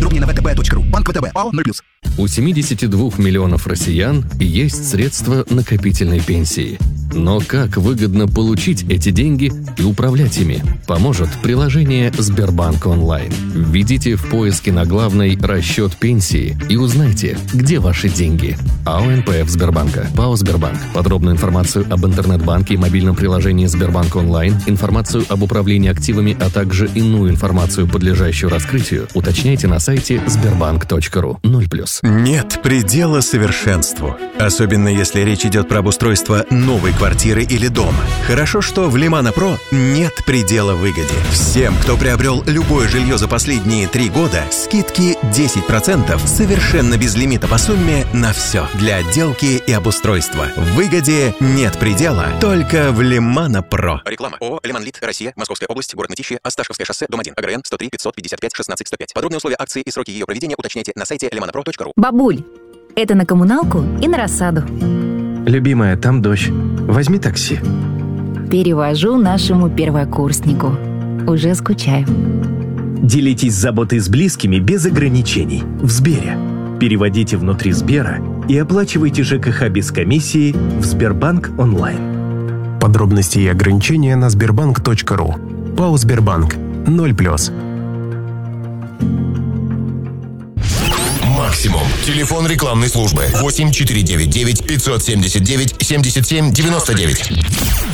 Подробнее на vtb.ru. Банк ВТБ. ПАО 0+. У 72 миллионов россиян есть средства накопительной пенсии. Но как выгодно получить эти деньги и управлять ими? Поможет приложение Сбербанк онлайн. Введите в поиске на главной «Расчет пенсии» и узнайте, где ваши деньги. АО НПФ Сбербанка. ПАО Сбербанк. Подробную информацию об интернет-банке и мобильном приложении Сбербанк онлайн, информацию об управлении активами, а также иную информацию, подлежащую раскрытию, уточняйте на сайте sberbank.ru. 0+. Нет предела совершенству. Особенно если речь идет про обустройство новой квартиры или дома. Хорошо, что в Лимано Про нет предела выгоде. Всем, кто приобрел любое жилье за последние 3 года, скидки 10% совершенно без лимита по сумме на все. Для отделки и обустройства. В выгоде нет предела, только в Лимано Про. Реклама. ООО «Лиманлит. Россия. Московская область. Город Мытищи. Осташковское шоссе. Дом 1. АГРН 103 555 16 105. Подробные условия акции и сроки ее проведения уточняйте на сайте limanopro.ru. Бабуль, это на коммуналку и на рассаду. Любимая, там дождь. Возьми такси. Перевожу нашему первокурснику. Уже скучаю. Делитесь заботой с близкими без ограничений. В Сбере. Переводите внутри Сбера и оплачивайте ЖКХ без комиссии в Сбербанк онлайн. Подробности и ограничения на sberbank.ru. ПАО Сбербанк. 0+. Максимум. Телефон рекламной службы 8499 579 77 99.